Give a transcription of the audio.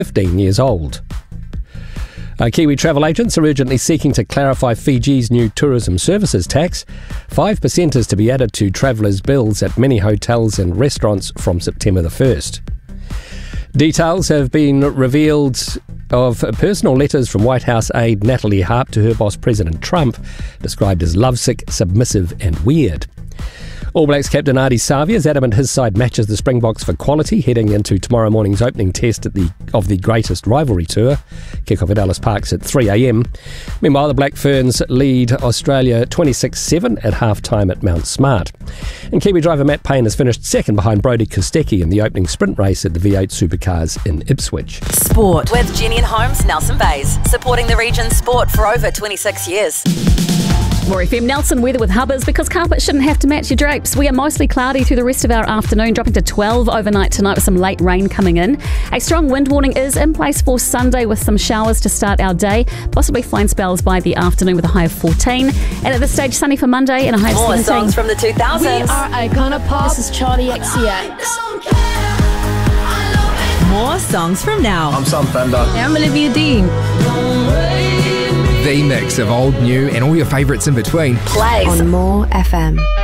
15 years old. Kiwi travel agents are urgently seeking to clarify Fiji's new tourism services tax. 5% is to be added to travellers' bills at many hotels and restaurants from September the 1st. Details have been revealed of personal letters from White House aide Natalie Harp to her boss President Trump, described as lovesick, submissive and weird. All Blacks captain Ardie Savea is adamant his side matches the Springboks for quality heading into tomorrow morning's opening test of the Greatest Rivalry Tour. Kick-off at Ellis Parks at 3 a.m. Meanwhile, the Black Ferns lead Australia 26-7 at half-time at Mount Smart. And Kiwi driver Matt Payne has finished second behind Brodie Kostecki in the opening sprint race at the V8 Supercars in Ipswich. Sport with Jenny and Holmes, Nelson Bays, supporting the region's sport for over 26 years. More FM Nelson weather with Hubbers, because carpet shouldn't have to match your drapes. We are mostly cloudy through the rest of our afternoon, dropping to 12 overnight tonight with some late rain coming in. A strong wind warning is in place for Sunday with some showers to start our day, possibly fine spells by the afternoon with a high of 14. And at this stage, sunny for Monday and a high of 17. More songs from the 2000s. We are Icona Pop. This is Charlie XCX. More songs from now. I'm Sam Fender. I'm Olivia Dean. The mix of old, new and all your favourites in between. Plays on More FM.